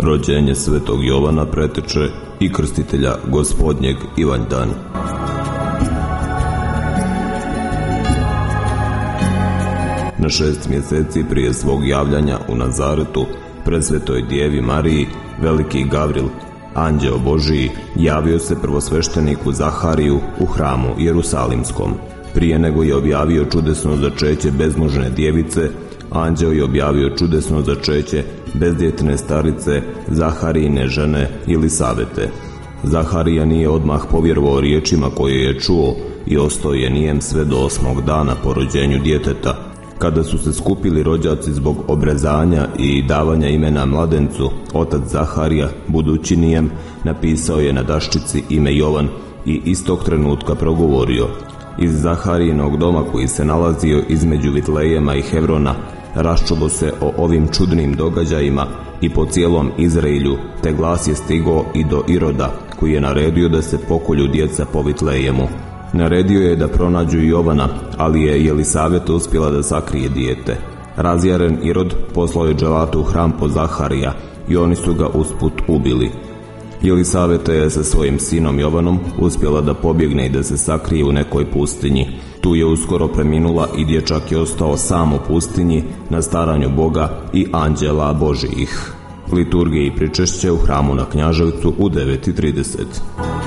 rođenje svetog Jovana preteče i krstitelja Gospodnjeg Ivanjdan. Na 6 mjeseci prije svog javljanja u Nazaretu, presvetoj Djevi Mariji, veliki Gavril, anđeo Božiji, javio se prvosvešteniku Zahariju u hramu Jerusalimskom. Prije nego je objavio čudesno začeće bezmužne djevice, anđeo je objavio čudesno začeće bezdjetne starice Zaharijine žene Jelisavete. Zaharija nije odmah povjerovao riječima koje je čuo i ostao je nijem sve do 8. dana po rođenju djeteta. Kada su se skupili rođaci zbog obrezanja i davanja imena mladencu, otac Zaharija, budući nijem, napisao je na daščici ime Jovan i istog trenutka progovorio. Iz Zaharijinog doma, koji se nalazio između Vitlejema i Hevrona, raščulo se o ovim čudnim događajima i po cijelom Izraelju, te glas je stigao i do Iroda, koji je naredio da se pokolju djeca po Vitlejemu. Naredio je da pronađu Jovana, ali je Jelisaveta uspjela da sakrije dijete. Razjaren Irod poslao je dželatu u hram po Zaharija i oni su ga usput ubili. Jelisaveta je sa svojim sinom Jovanom uspjela da pobjegne i da se sakrije u nekoj pustinji. Tu je uskoro preminula i dječak je ostao sam u pustinji na staranju Boga i anđela Božijih. Liturgije i pričešće u hramu na Knjaževcu u 9:30.